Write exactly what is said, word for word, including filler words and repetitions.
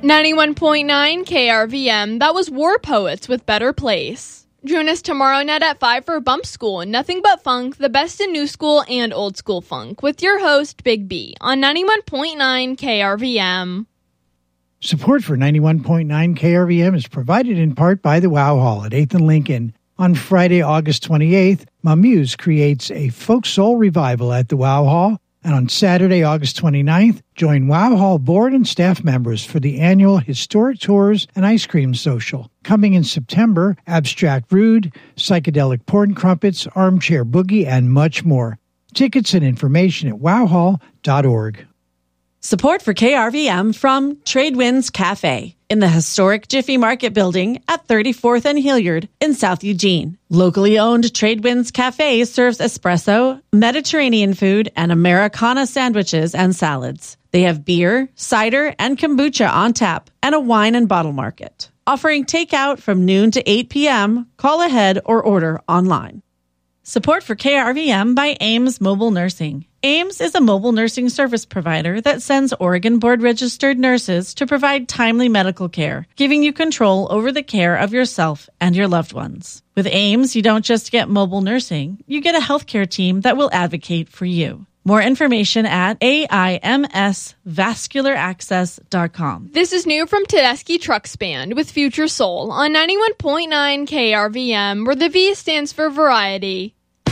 ninety-one point nine K R V M, that was War Poets with Better Place. Join us tomorrow night at five for Bump School, Nothing But Funk, the best in new school and old school funk, with your host, Big B, on ninety-one point nine K R V M. Support for ninety-one point nine K R V M is provided in part by the Wow Hall at eighth and Lincoln. On Friday, August twenty-eighth, Mamuse creates a folk soul revival at the Wow Hall. And on Saturday, August twenty-ninth, join Wow Hall board and staff members for the annual Historic Tours and Ice Cream Social. Coming in September, Abstract Rude, Psychedelic Porn Crumpets, Armchair Boogie, and much more. Tickets and information at wow hall dot org. Support for K R V M from Tradewinds Cafe in the historic Jiffy Market building at thirty-fourth and Hilliard in South Eugene. Locally owned Tradewinds Cafe serves espresso, Mediterranean food, and Americana sandwiches and salads. They have beer, cider, and kombucha on tap and a wine and bottle market. Offering takeout from noon to eight p.m., call ahead or order online. Support for K R V M by Ames Mobile Nursing. Ames is a mobile nursing service provider that sends Oregon board-registered nurses to provide timely medical care, giving you control over the care of yourself and your loved ones. With Ames, you don't just get mobile nursing, you get a healthcare team that will advocate for you. More information at A I M S vascular access dot com. This is new from Tedeschi Trucks Band with Future Soul on ninety-one point nine K R V M, where the V stands for variety.